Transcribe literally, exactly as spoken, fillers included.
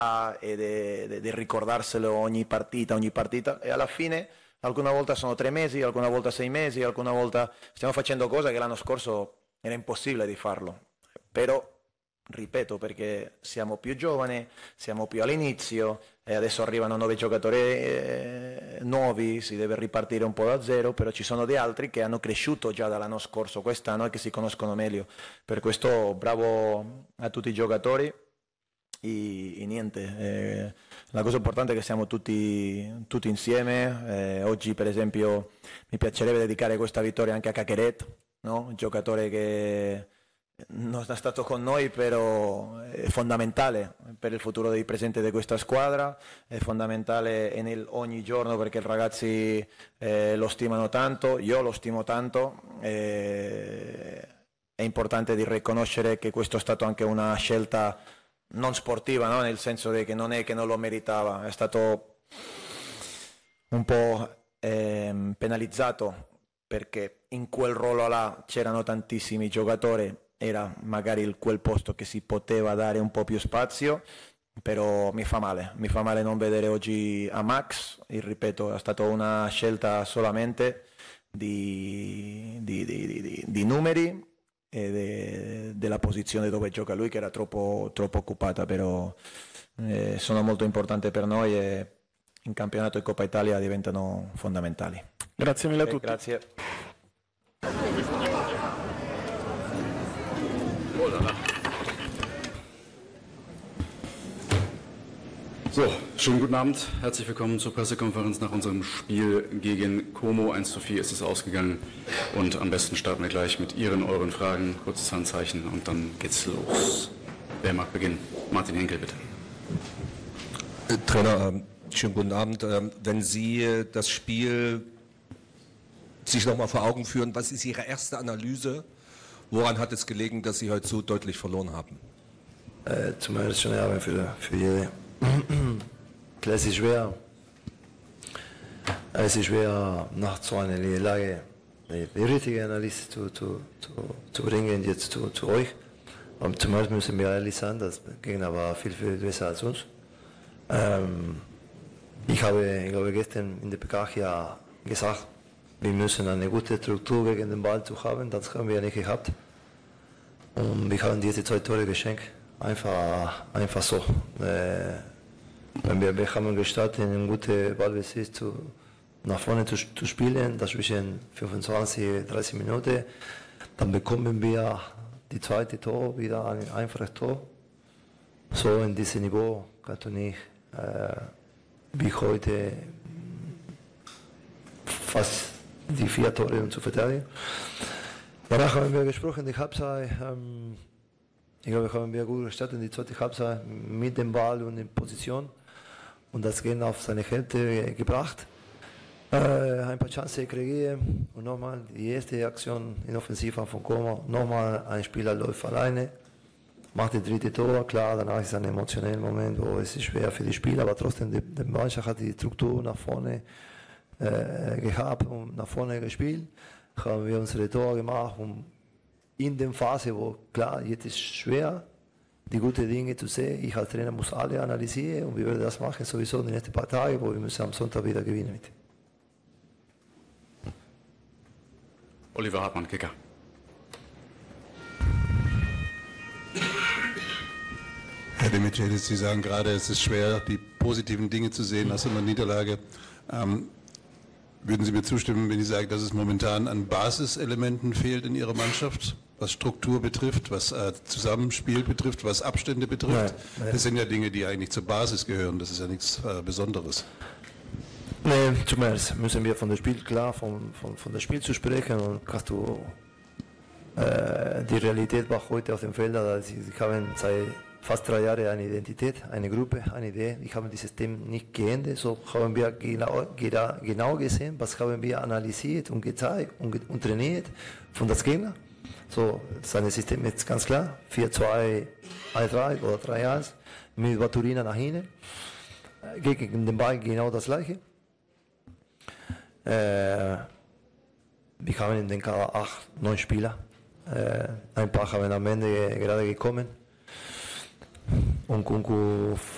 e di ricordarselo ogni partita, ogni partita, e alla fine alcune volte sono tre mesi, alcune volte sei mesi, alcune volte stiamo facendo cose che l'anno scorso era impossibile di farlo, però ripeto, perché siamo più giovani, siamo più all'inizio e adesso arrivano nuovi giocatori eh, nuovi, si deve ripartire un po' da zero, però ci sono di altri che hanno cresciuto già dall'anno scorso, quest'anno, e che si conoscono meglio. Per questo bravo a tutti i giocatori e, e niente, eh, la cosa importante è che siamo tutti, tutti insieme. Eh, oggi per esempio mi piacerebbe dedicare questa vittoria anche a Caqueret, no? Un giocatore che non è stato con noi, però è fondamentale per il futuro del presente di questa squadra, è fondamentale nel ogni giorno perché i ragazzi eh, lo stimano tanto, io lo stimo tanto, eh, è importante di riconoscere che questo è stato anche una scelta non sportiva, no? Nel senso che non è che non lo meritava, è stato un po' eh, penalizzato perché in quel ruolo là c'erano tantissimi giocatori, era magari il, quel posto che si poteva dare un po' più spazio, però mi fa male, mi fa male non vedere oggi a Max, e ripeto, è stata una scelta solamente di, di, di, di, di numeri e de, della posizione dove gioca lui, che era troppo, troppo occupata, però eh, sono molto importanti per noi e in campionato e Coppa Italia diventano fondamentali. Grazie mille a tutti. Eh, grazie. So, schönen guten Abend. Herzlich willkommen zur Pressekonferenz nach unserem Spiel gegen Como. eins zu vier ist es ausgegangen und am besten starten wir gleich mit Ihren, euren Fragen, kurzes Handzeichen und dann geht's los. Wer mag beginnen? Martin Henkel, bitte. Äh, Trainer, äh, schönen guten Abend. Äh, wenn Sie äh, das Spiel sich nochmal vor Augen führen, was ist Ihre erste Analyse? Woran hat es gelegen, dass Sie heute so deutlich verloren haben? Äh, zum ersten Jahr für, für jede. Klar, es ist schwer. Es ist schwer, nach so einer Niederlage die, die richtige Analyse zu, zu, zu, zu bringen, jetzt zu, zu euch. Und zumal müssen wir ehrlich sein, das Gegner war viel, viel besser als uns. Ähm, ich habe, ich glaube, gestern in der P K ja gesagt, wir müssen eine gute Struktur gegen den Ball zu haben, das haben wir nicht gehabt. Und wir haben diese zwei Tore geschenkt, einfach, einfach so. Äh, wir, wir haben gestartet, einen guten Ballbesitz zu, nach vorne zu, zu spielen, das zwischen fünfundzwanzig und dreißig Minuten. Dann bekommen wir die zweite Tor, wieder ein einfaches Tor. So in diesem Niveau kannst du nicht äh, wie heute fast die vier Tore zu verteidigen. Danach haben wir gesprochen, die Halbzeit, ähm, ich glaube, haben wir gut gestartet in die zweite Halbzeit mit dem Ball und in Position und das Gehen auf seine Hälfte gebracht. Äh, ein paar Chancen kreiert und nochmal die erste Aktion in Offensiva von Como, nochmal ein Spieler läuft alleine, macht das dritte Tor, klar, danach ist ein emotionaler Moment, wo es ist schwer für die Spieler, aber trotzdem, die, die Mannschaft hat die Struktur nach vorne äh, gehabt und nach vorne gespielt, haben wir unsere Tor gemacht und in der Phase, wo klar, jetzt ist es schwer, die guten Dinge zu sehen, ich als Trainer muss alle analysieren und wir werden das machen, sowieso die nächsten paar Tage, wo wir müssen am Sonntag wieder gewinnen mit. Oliver Hartmann, Kicker. Herr Demichelis, Sie sagen gerade, es ist schwer, die positiven Dinge zu sehen nach so einer Niederlage. Ähm, würden Sie mir zustimmen, wenn ich sage, dass es momentan an Basiselementen fehlt in Ihrer Mannschaft, was Struktur betrifft, was äh, Zusammenspiel betrifft, was Abstände betrifft? Nein, nein. Das sind ja Dinge, die eigentlich zur Basis gehören. Das ist ja nichts äh, Besonderes. Nee, zuerst müssen wir von dem Spiel, klar, von, von, von dem Spiel zu sprechen und kannst du, äh, die Realität war heute auf dem Feld, dass sie, sie haben seit fast drei Jahren eine Identität, eine Gruppe, eine Idee. Ich habe dieses System nicht geändert, so haben wir genau, genau gesehen, was haben wir analysiert und gezeigt und, und trainiert von das Gegner. So, sein System ist ganz klar, vier zwei eins drei oder drei eins mit Baturina nach hinten, gegen den Ball genau das gleiche. Äh, wir haben in den Kader acht, neun Spieler. Äh, ein paar haben am Ende gerade gekommen. Und Kunku